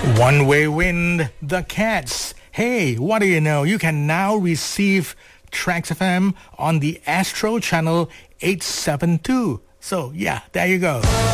One Way Wind, The Cats. Hey, what do you know? You can now receive Tracks FM on the Astro channel 872. So, yeah, there you go.